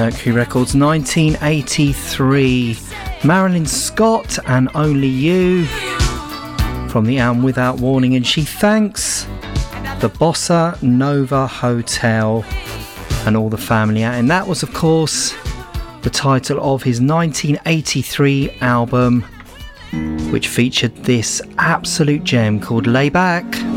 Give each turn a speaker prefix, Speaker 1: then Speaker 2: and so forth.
Speaker 1: Mercury Records, 1983. Marilyn Scott and Only You from the album Without Warning, and she thanks the Bossa Nova Hotel and all the family out. And that was, of course, the title of his 1983 album, which featured this absolute gem called Lay Back.